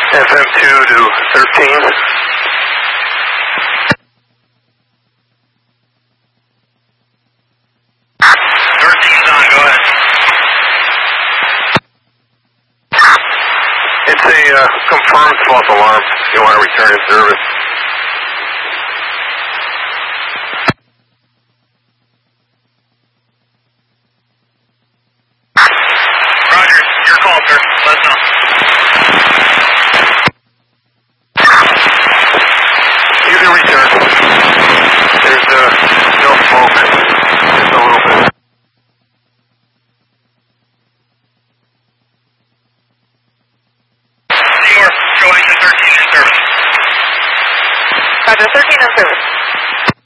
FM2 to 13. Confirmed false alarm. You want to return in service. Roger. Your call, sir. Let us know. You can return. There's no smoke. Just a little bit. Roger, 13 in service.